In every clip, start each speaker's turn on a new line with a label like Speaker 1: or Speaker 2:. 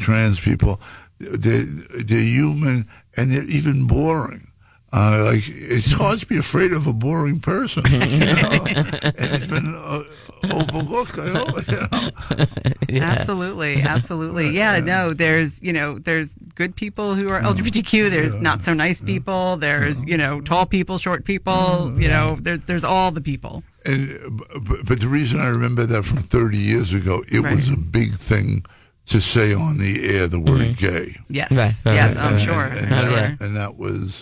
Speaker 1: trans people, they're human and they're even boring. Like it's hard to be afraid of a boring person, and it's been overlooked.
Speaker 2: Absolutely. Yeah, no, there's good people who are LGBTQ. There's not so nice people. There's tall people, short people. There's all the people.
Speaker 1: But the reason I remember that from 30 years ago, it was a big thing to say on the air the word gay.
Speaker 2: Yes, yes, I'm sure.
Speaker 1: And that was.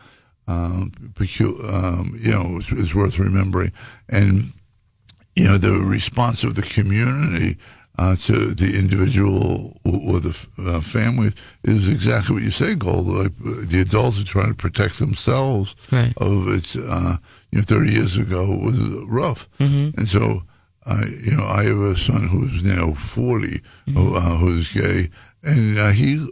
Speaker 1: Is worth remembering, and the response of the community to the individual or the family is exactly what you say, Gold. Like the adults are trying to protect themselves of its. 30 years ago it was rough, and so I have a son who's now 40 who's gay, and he.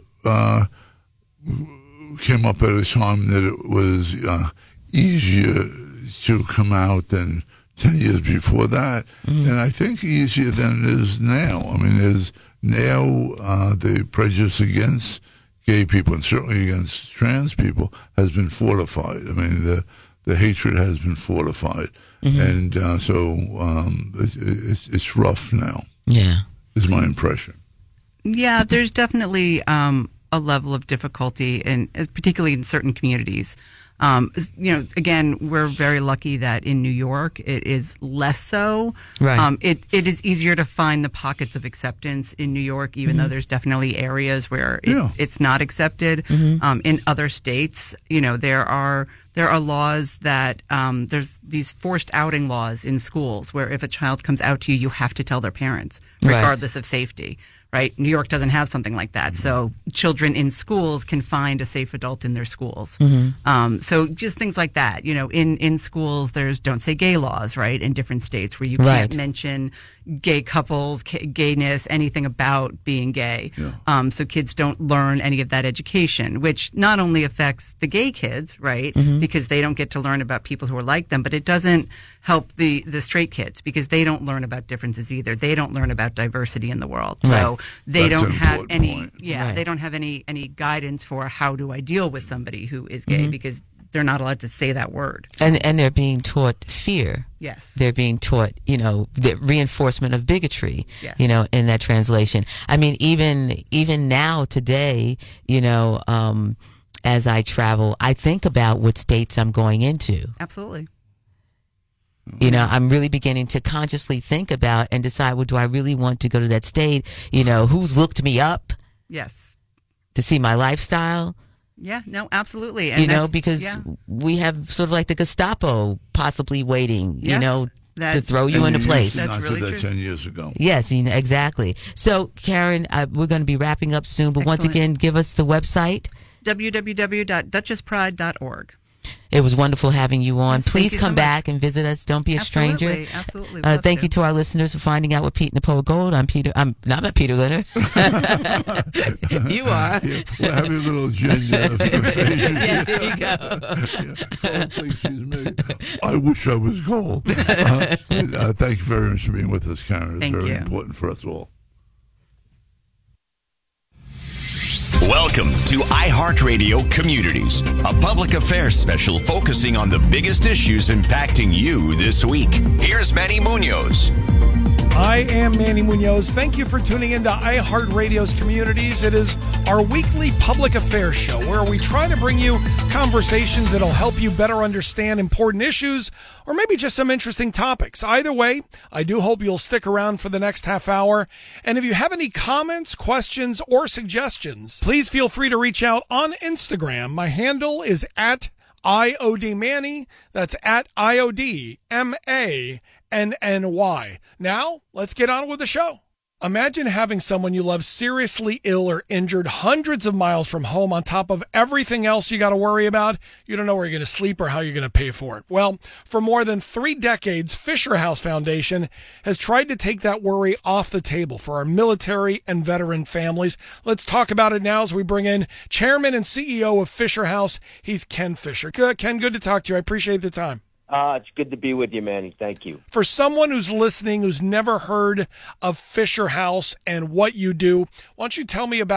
Speaker 1: Came up at a time that it was easier to come out than 10 years before that, and I think easier than it is now. I mean, there's now the prejudice against gay people and certainly against trans people has been fortified. I mean, the hatred has been fortified, and so it's rough now. Yeah, is my impression.
Speaker 2: Yeah, there's definitely a level of difficulty, particularly in certain communities. Again, we're very lucky that in New York it is less so. Right. It is easier to find the pockets of acceptance in New York, even though there's definitely areas where it's not accepted. In other states, there are laws that there's these forced outing laws in schools where if a child comes out to you, you have to tell their parents, regardless of safety. Right? New York doesn't have something like that. So children in schools can find a safe adult in their schools. So just things like that. In schools, there's don't say gay laws, right? In different states where you can't mention gay couples, gayness, anything about being gay. So kids don't learn any of that education, which not only affects the gay kids, right? Because they don't get to learn about people who are like them, but it doesn't help the straight kids because they don't learn about differences either. They don't learn about diversity in the world. So they don't have any they don't have any guidance for how do I deal with somebody who is gay because they're not allowed to say that word.
Speaker 3: And they're being taught fear.
Speaker 2: Yes.
Speaker 3: They're being taught, the reinforcement of bigotry, in that translation. I mean, even now today, as I travel, I think about what states I'm going into.
Speaker 2: Absolutely.
Speaker 3: I'm really beginning to consciously think about and decide, well, do I really want to go to that state? Who's looked me up?
Speaker 2: Yes.
Speaker 3: To see my lifestyle?
Speaker 2: Yeah, no, absolutely. And
Speaker 3: because we have sort of like the Gestapo possibly waiting, to throw you into place.
Speaker 1: That's
Speaker 2: really
Speaker 1: true. 10 years ago.
Speaker 3: Yes, exactly. So, Karen, we're going to be wrapping up soon, but once again, give us the website.
Speaker 2: www.duchesspride.org.
Speaker 3: It was wonderful having you on.
Speaker 2: Yes,
Speaker 3: Please come back and visit us. Don't be a stranger.
Speaker 2: Absolutely.
Speaker 3: Thank you to our listeners for finding out with Pete and the Poet Gold. I'm not Peter Leonard. You are.
Speaker 1: Yeah, we're having a little gender.
Speaker 3: Yeah, there you go.
Speaker 1: Gold thinks she's me. I wish I was Gold. Thank you very much for being with us, Karen. It's very important for us all.
Speaker 4: Welcome to iHeartRadio Communities, a public affairs special focusing on the biggest issues impacting you this week. Here's Manny Munoz.
Speaker 5: I am Manny Munoz. Thank you for tuning into iHeartRadio's Communities. It is our weekly public affairs show where we try to bring you conversations that'll help you better understand important issues or maybe just some interesting topics. Either way, I do hope you'll stick around for the next half hour. And if you have any comments, questions, or suggestions, please feel free to reach out on Instagram. My handle is at IODManny. That's at IODMANNY. Now, let's get on with the show. Imagine having someone you love seriously ill or injured hundreds of miles from home on top of everything else you got to worry about. You don't know where you're going to sleep or how you're going to pay for it. Well, for more than 3 decades, Fisher House Foundation has tried to take that worry off the table for our military and veteran families. Let's talk about it now as we bring in Chairman and CEO of Fisher House. He's Ken Fisher. Ken, good to talk to you. I appreciate the time.
Speaker 6: It's good to be with you, Manny. Thank you.
Speaker 5: For someone who's listening who's never heard of Fisher House and what you do, why don't you tell me about